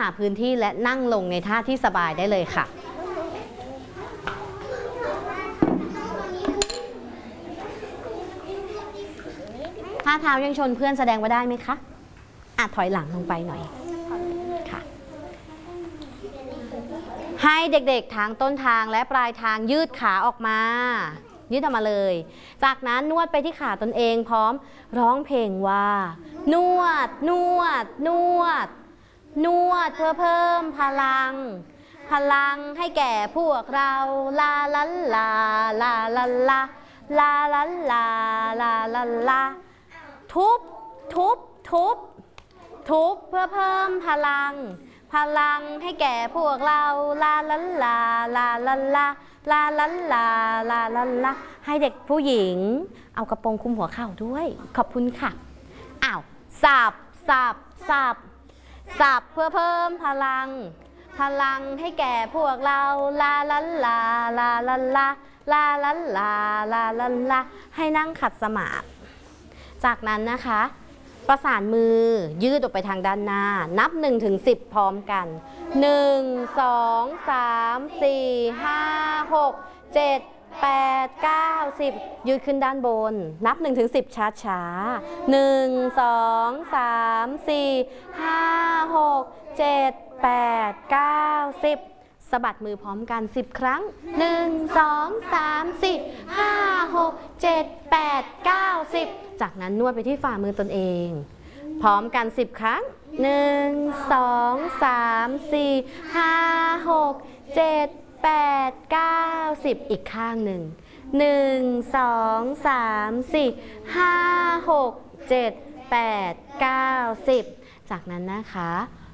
พื้นที่และนั่งลงในท่าที่สบายได้เลยค่ะถ้าเท้ายังชนเพื่อนแสดงว่าได้ไหมคะถอยหลังลงไปหน่อยค่ะให้เด็กๆทางต้นทางและปลายทางยืดขาออกมายืดออกมาเลยจากนั้นนวดไปที่ขาตนเองพร้อมร้องเพลงว่านวดนวดนวดนวดเพื่อเพิ่มพลังให้แก่พวกเราลาลาลาลาลาลาลาลาลาลาลาลาทุบทุบทุบทุบเพื่อเพิ่มพลังให้แก่พวกเราลาลาลาลาลาลาลาลาลาลาลาลาให้เด็กผู้หญิงเอากระโปรงคลุมหัวเข่าด้วยขอบคุณค่ะสับสับสับสับเพื่อเพิ่มพลังให้แก่พวกเราลาลาลาลาลาลาลาลาลาลาลาลาให้นั่งขัดสมาธิจากนั้นนะคะประสานมือยืดออกไปทางด้านหน้านับ1 ถึง 10พร้อมกัน1 2 3 4 5 6 7 8 9 10ยืดขึ้นด้านบนนับ1 ถึง 10ช้าๆ1 2 3 4 5 6 7 8 9 10สะบัดมือพร้อมกัน10ครั้ง1 2 3 4 5 6 7 8 9 10จากนั้นนวดไปที่ฝ่ามือตนเองพร้อมกัน10ครั้ง1 2 3 4 5 6 7 8 9 10อีกข้างหนึ่ง1 2 3 4 5 6 7 8 9 10จากนั้นนะคะ